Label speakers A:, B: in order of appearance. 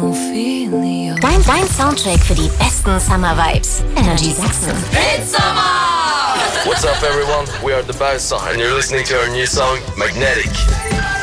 A: Dein Soundtrack für die besten Summer Vibes. Energy Sachsen.
B: It's summer!
C: What's up, everyone? We are the Bauer and you're listening to our new song, Magnetic.